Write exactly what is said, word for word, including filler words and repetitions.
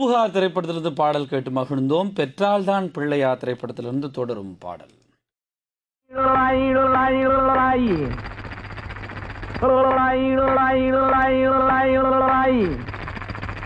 பூம்புகார் திரைப்படத்திலிருந்து பாடல் கேட்டு மகிழ்ந்தோம். பெற்றால்தான் பிள்ளையா திரைப்படத்திலிருந்து தொடரும் பாடல். Bye.